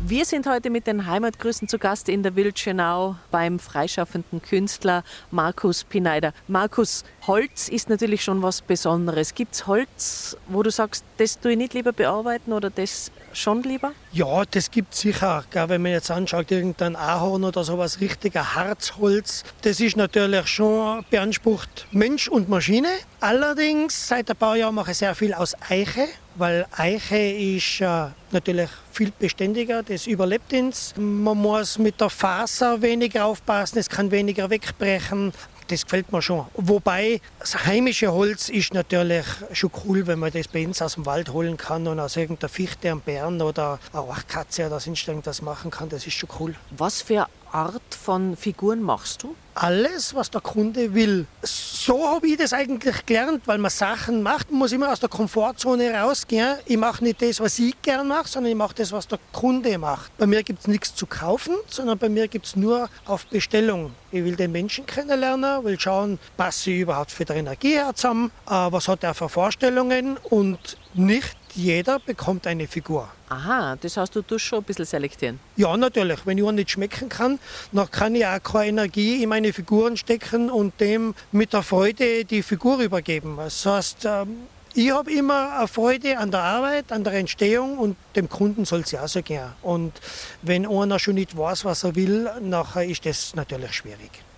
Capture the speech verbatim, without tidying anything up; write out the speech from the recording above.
Wir sind heute mit den Heimatgrüßen zu Gast in der Wildschönau beim freischaffenden Künstler Markus Pineider. Markus, Holz ist natürlich schon was Besonderes. Gibt es Holz, wo du sagst, das tue ich nicht lieber bearbeiten oder das schon lieber? Ja, das gibt es sicher. Gell, wenn man jetzt anschaut, irgendein Ahorn oder sowas, richtiger Harzholz, das ist natürlich schon beansprucht Mensch und Maschine. Allerdings, seit ein paar Jahren mache ich sehr viel aus Eiche, weil Eiche ist äh, natürlich viel beständiger, das überlebt uns. Man muss mit der Faser weniger aufpassen, es kann weniger wegbrechen. Das gefällt mir schon. Wobei, das heimische Holz ist natürlich schon cool, wenn man das bei uns aus dem Wald holen kann und aus irgendeiner Fichte am Bären oder auch Katze oder sonst irgendwas machen kann. Das ist schon cool. Was für Art von Figuren machst du? Alles, was der Kunde will. So habe ich das eigentlich gelernt, weil man Sachen macht, man muss immer aus der Komfortzone rausgehen. Ich mache nicht das, was ich gern mache, sondern ich mache das, was der Kunde macht. Bei mir gibt es nichts zu kaufen, sondern bei mir gibt es nur auf Bestellung. Ich will den Menschen kennenlernen, will schauen, was sie überhaupt für die Energie hat zusammen, äh, was hat er für Vorstellungen und nicht jeder bekommt eine Figur. Aha, das heißt, du tust schon ein bisschen selektieren? Ja, natürlich. Wenn ich einen nicht schmecken kann, dann kann ich auch keine Energie in meine Figuren stecken und dem mit der Freude die Figur übergeben. Das heißt, ich habe immer eine Freude an der Arbeit, an der Entstehung und dem Kunden soll es ja auch so gehen. Und wenn einer schon nicht weiß, was er will, nachher ist das natürlich schwierig.